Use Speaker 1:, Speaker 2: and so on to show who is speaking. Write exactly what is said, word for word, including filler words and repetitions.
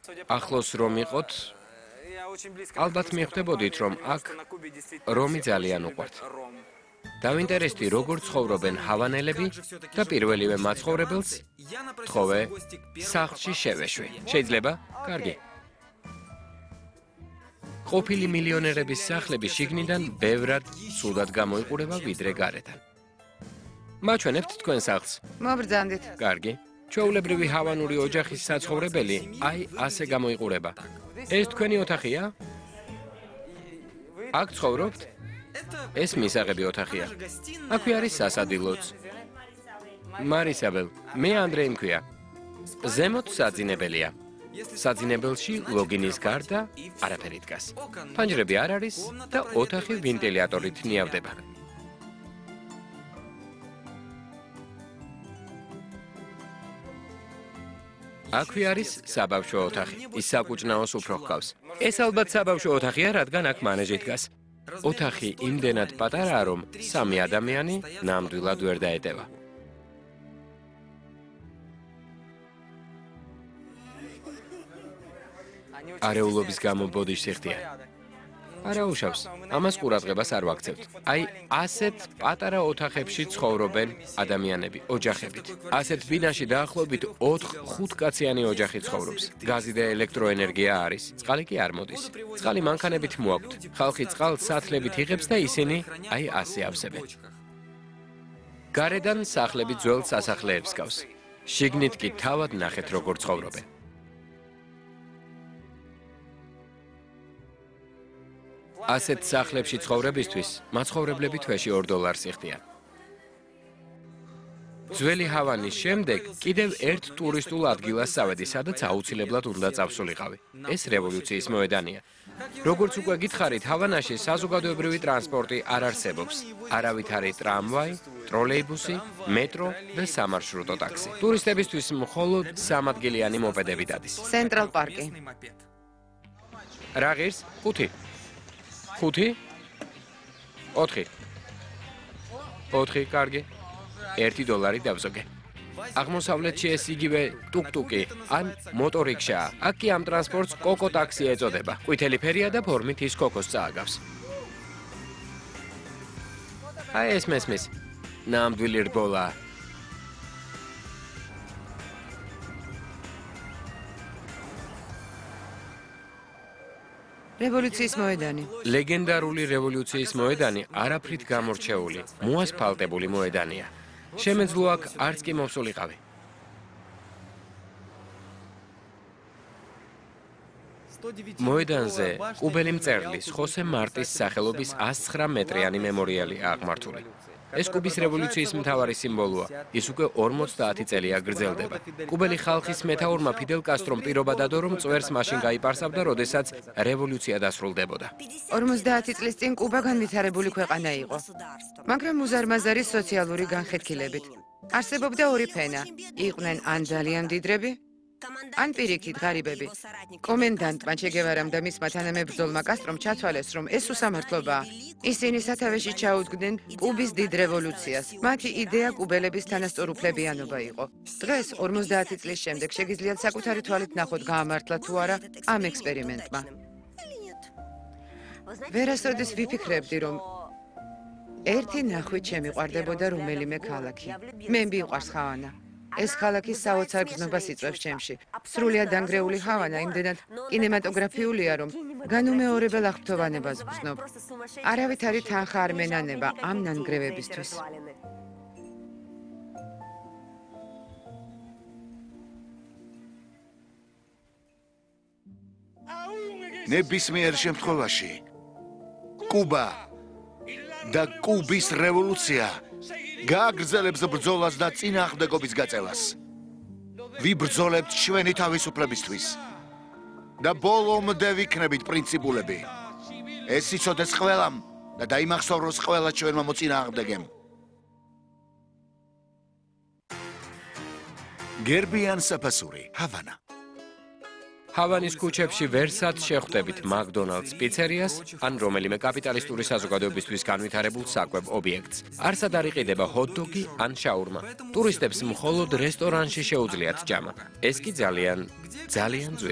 Speaker 1: ახლოს რომ იყოთ, ალბათ მიხვდებოდით, რომ აქ რომი ძალიან უყვართ. დავინტერესდი, როგორ ცხოვრობენ ჰავანელები და პირველივე მაცხოვრებელს თხოვე სახლში შევეშვი. შეიძლება? კარგი. ყოფილი მილიონერების სახლები შიგნიდან ბევრად სუდად გამოიყურება ვიდრე გარედან. მაჩვენებთ თქვენ სახლს.
Speaker 2: მობრძანდით.
Speaker 1: კარგი. ჩვეულებრივი ჰავანური ოჯახის საცხოვრებელი აი ასე გამოიყურება. ეს თქვენი ოთახია? აქ ცხოვრობთ? ეს მისაღები ოთახია. აქვე არის სასადილოც. მარისაბელ, მე ანდრეი მქვია. ზემოთ საძინებელია. საძინებელში ლოგინის გარდა არაფერი დგას. ფანჯრები არ არის და ოთახი ვენტილატორით ნიავდება. აქვე არის საბავშვო ოთახი. ის საკუჭნაოს უფრო ჰგავს. ეს ალბათ საბავშვო ოთახია, რადგან აქ მანეჟი დგას. ოთახი იმდენად პატარაა, რომ სამი ადამიანი ნამდვილად ვერ დაეტევა. არეულობის გამო ბოდიშს იხდიან. არა უშავს, ამას ყურადღებას არ ვაქცევთ. აი, ასეთ პატარა ოთახებში ცხოვრობენ ადამიანები, ოჯახებით. ასეთ ბინაში დაახლოებით ოთხ-ხუთ კაციანი ოჯახი ცხოვრობს. გაზი და ელექტროენერგია არის. წყალი კი არ მოდის. წყალი მანქანებით მოაქვთ. ხალხი წყალს სათლებით იღებს და ისინი აი ასე ავსებენ. გარედან სახლები ძველ სასახლეებს გავს. შიგნით კი თავად ნახეთ როგორ ცხოვრობენ. ასეთ სახლებში ცხოვრებისთვის მაცხოვრებლები თვეში ორ დოლარს იხდიან. ძველი ჰავანის შემდეგ კიდევ ერთ ტურისტულ ადგილას წავედი, სადაც აუცილებლად უნდა წავსულიყავი. ეს რევოლუციის მოედანია. როგორც უკვე გითხარით, ჰავანაში საზოგადოებრივი ტრანსპორტი არ არსებობს. არავითარი ტრამვაი, ტროლეიბუსი, მეტრო და სამარშრუტო ტაქსი. ტურისტებისთვის მხოლოდ სამადგილიანი მოპედები დადის.
Speaker 2: ცენტრალ პარკი.
Speaker 1: რა ღირს? ხუთი. ხუთი? ოთხი. ოთხი, კარგი. ერთი დოლარი დავზოგე. აღმოსავლეთში ეს იგივე ტუკ-ტუკი ან მოტორიქშაა. აქ კი ამ ტრანსპორტს კოკო ტაქსი ეწოდება. ყვითელი ფერია და ფორმით ის კოკოს წააგავს. აი ეს მესმის. ნამდვილი რბოლა.
Speaker 2: რევოლუციის მოედანი.
Speaker 1: ლეგენდარული რევოლუციის მოედანი არაფრით გამორჩეული, მოასფალტებული მოედანია. შემეძლო აქ არც კი მოვსულიყავი. მოედანზე კუბელი მწერლის ხოსე მარტის სახელობის ას ცხრა მეტრიანი მემორიალი აღმართული. ეს კუბის რევოლუციის მთავარი სიმბოლოა. ის უკვე ორმოცდაათი წელია გრძელდება. კუბელი ხალხის მეთაურმა ფიდელ კასტრომ პირობა დადო, რომ წვერს მაშინ გაიპარსავდა, როდესაც რევოლუცია დასრულდებოდა.
Speaker 2: ორმოცდაათი წლის წინ კუბა განვითარებული ქვეყანა იყო. მაგრამ უზარმაზარი სოციალური განხეთქილებით. არსებობდა ორი ფენა. იყვნენ ან ძალიან მდიდრები, ან პირიქით ღარიბები. კომენდანტმა ჩე გევარამ და მისმა თანამებრძოლმა კასტრომ ჩათვალეს, რომ ეს უსამართლობაა. ისინი სათავეში ჩაუდგნენ კუბის დიდ რევოლუციას. მათი იდეა კუბელების თანასწორუფლებიანობა იყო. დღეს ორმოცდაათი წლის შემდეგ შეგიძლიათ საკუთარი თვალით ნახოთ გაამართლა თუ არა ამ ექსპერიმენტმა. ვერასოდეს ვიფიქრებდი, რომ ერთი ნახვით შემიყვარდებოდა რომელიმე ქალაქი. მე მიყვარს ჰავანა. ეს ქალაქი საოცარ გზნობას იწვევს ჩემში. სრულიად დანგრეული ჰავანა იმდენად კინემატოგრაფიულია, რომ განუმეორებელ აღფრთოვანებას ვგზნობ. არავითარი თანხა არ მენანება ამ ნანგრევებისთვის.
Speaker 3: ნებისმიერ შემთხვევაში კუბა და კუბის რევოლუცია გააგრძელებს ბრძოლას და წინააღმდეგობის გაწევას. ვიბრძოლებთ ჩვენი თავისუფლებისთვის და ბოლომდე ვიქნებით პრინციპულები. ეს იცოდეს ყველამ და დაიმახსოვროს ყველა ჩვენმა მოწინააღმდეგემ. გერბიან საფასური, ჰავანა.
Speaker 1: ჰავანის ქუჩებში ვერსად შეხვდებით მაკდონალდს პიცერიას ან რომელიმე კაპიტალისტური საზოგადოებისთვის განვითარებულ საკვებ ობიექტს. არსად არ იყიდება ჰოთ-დოგი ან შაურმა. ტურისტებს მხოლოდ რესტორანში შეუძლიათ ჯამა. ეს კი ძალიან, ძალიან ძვირი.